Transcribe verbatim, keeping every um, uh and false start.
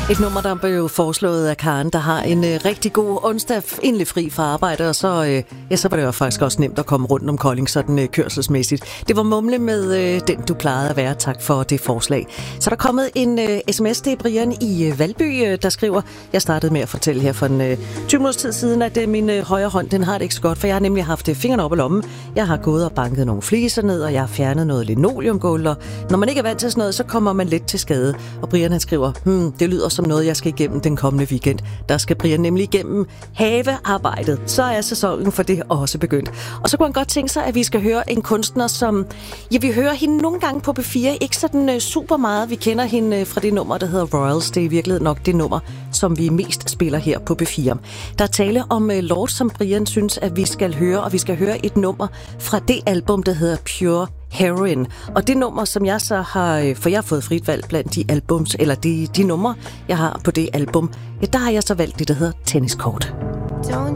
Et nummer, der blev foreslået af Karen, der har en øh, rigtig god onsdag, endelig fri fra arbejde, og så, øh, ja, så var det jo faktisk også nemt at komme rundt om Kolding sådan øh, kørselsmæssigt. Det var Mumle med øh, Den du plejede at være. Tak for det forslag. Så der er kommet en øh, sms, det er Brian i øh, Valby, øh, der skriver, jeg startede med at fortælle her for en øh, tyve minutters tid siden, at øh, min øh, højre hånd, den har det ikke så godt, for jeg har nemlig haft øh, fingrene op i lommen. Jeg har gået og banket nogle fliser ned, og jeg har fjernet noget linoleumgulv, og når man ikke er vant til sådan noget, så kommer man lidt til skade. Og Brian han skriver, hmm, det lyder som noget, jeg skal igennem den kommende weekend. Der skal Brian nemlig igennem havearbejdet. Så er sæsonen for det også begyndt. Og så kunne han godt tænke sig, at vi skal høre en kunstner, som... Ja, vi hører hende nogle gange på B fire. Ikke sådan uh, super meget. Vi kender hende uh, fra det nummer, der hedder Royals. Det er i virkeligheden nok det nummer, som vi mest spiller her på B fire. Der er tale om uh, Lord, som Brian synes, at vi skal høre. Og vi skal høre et nummer fra det album, der hedder Pure Heroin. Og det nummer, som jeg så har, for jeg har fået frit valg blandt de albums, eller de, de numre, jeg har på det album, ja, der har jeg så valgt det, der hedder Tennis Court.